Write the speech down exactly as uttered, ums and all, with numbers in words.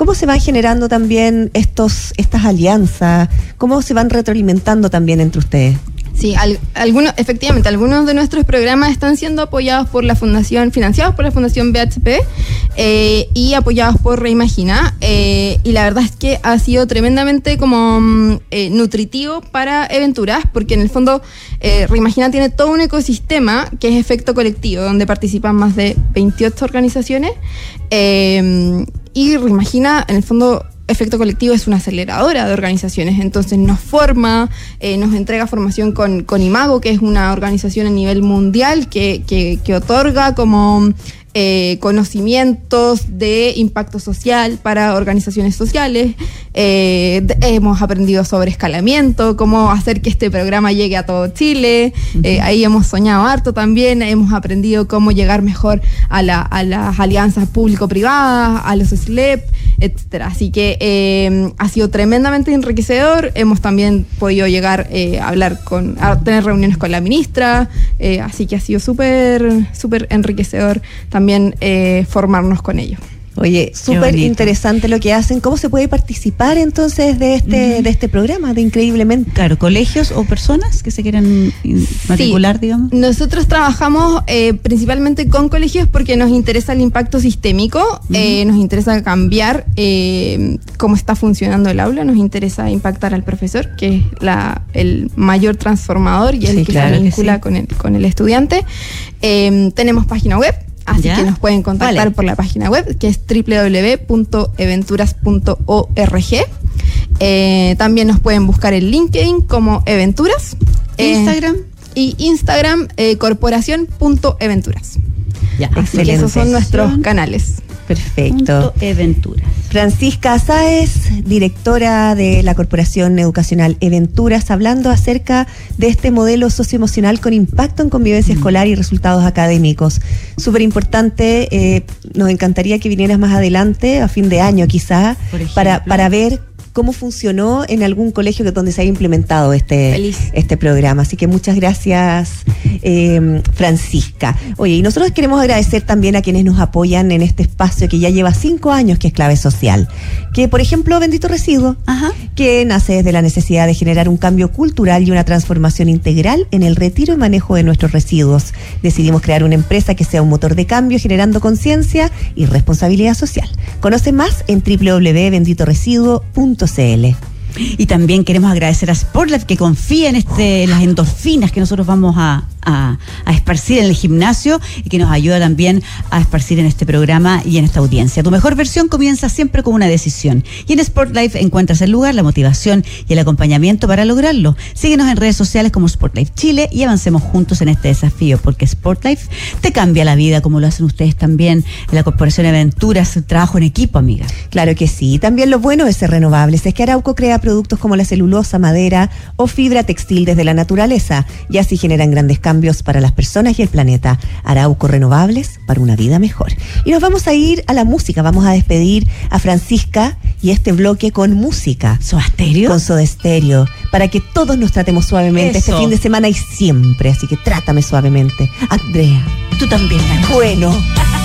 ¿Cómo se van generando también estos estas alianzas? ¿Cómo se van retroalimentando también entre ustedes? Sí, al, algunos, efectivamente, algunos de nuestros programas están siendo apoyados por la Fundación, financiados por la Fundación B H P eh, y apoyados por Reimagina. Eh, y la verdad es que ha sido tremendamente como eh, nutritivo para Eventuras, porque en el fondo eh, Reimagina tiene todo un ecosistema que es Efecto Colectivo, donde participan más de veintiocho organizaciones. Eh, y Reimagina, en el fondo, Efecto Colectivo es una aceleradora de organizaciones, entonces nos forma, eh, nos entrega formación con, con Imago, que es una organización a nivel mundial que, que, que otorga como eh, conocimientos de impacto social para organizaciones sociales. Eh, de, hemos aprendido sobre escalamiento, cómo hacer que este programa llegue a todo Chile. Uh-huh. Eh, ahí hemos soñado harto también, hemos aprendido cómo llegar mejor a, la, a las alianzas público-privadas, a los S L E P, etcétera. Así que eh, ha sido tremendamente enriquecedor. Hemos también podido llegar eh, a hablar con, a tener reuniones con la ministra, eh, así que ha sido súper, súper enriquecedor también eh, formarnos con ellos. Oye, súper interesante lo que hacen. ¿Cómo se puede participar entonces de este uh-huh. de este programa de Increíblemente? Claro, colegios o personas que se quieran matricular, sí, digamos. Nosotros trabajamos eh, principalmente con colegios porque nos interesa el impacto sistémico, uh-huh. eh, nos interesa cambiar eh, cómo está funcionando el aula, nos interesa impactar al profesor, que es la, el mayor transformador y el sí, que claro se vincula que sí. con, el, con el estudiante. Eh, tenemos página web. Así ¿Ya? que nos pueden contactar vale. por la página web, que es doble u doble u doble u punto eventuras punto org. Eh, también nos pueden buscar en LinkedIn como Eventuras. Instagram. Eh, y Instagram, eh, corporación punto eventuras. Ya, Así excelente. que esos son nuestros canales. Perfecto. Eventuras. Francisca Sáez, directora de la Corporación Educacional Eventuras, hablando acerca de este modelo socioemocional con impacto en convivencia mm. escolar y resultados académicos. Súper importante, eh, nos encantaría que vinieras más adelante, a fin de año quizá, para, para ver cómo funcionó en algún colegio que donde se haya implementado este, este programa. Así que muchas gracias, eh, Francisca. Oye, y nosotros queremos agradecer también a quienes nos apoyan en este espacio que ya lleva cinco años, que es Clave Social. Que, por ejemplo, Bendito Residuo, Ajá. que nace desde la necesidad de generar un cambio cultural y una transformación integral en el retiro y manejo de nuestros residuos. Decidimos crear una empresa que sea un motor de cambio, generando conciencia y responsabilidad social. Conoce más en doble u doble u doble u punto bendito residuo punto c l. Y también queremos agradecer a Sportlife, que confía en este, las endorfinas que nosotros vamos a, a, a esparcir en el gimnasio y que nos ayuda también a esparcir en este programa y en esta audiencia. Tu mejor versión comienza siempre con una decisión. Y en Sportlife encuentras el lugar, la motivación y el acompañamiento para lograrlo. Síguenos en redes sociales como Sportlife Chile y avancemos juntos en este desafío, porque Sportlife te cambia la vida, como lo hacen ustedes también en la Corporación Aventuras, trabajo en equipo, amiga. Claro que sí. También lo bueno es ser renovables. Es que Arauco crea productos como la celulosa, madera o fibra textil desde la naturaleza, y así generan grandes cambios para las personas y el planeta. Arauco, renovables para una vida mejor. Y nos vamos a ir a la música. Vamos a despedir a Francisca y este bloque con música. ¿Soda Stereo? Con Soda Stereo, para que todos nos tratemos suavemente Eso. este fin de semana y siempre. Así que trátame suavemente. Andrea, tú también, Ana. Bueno.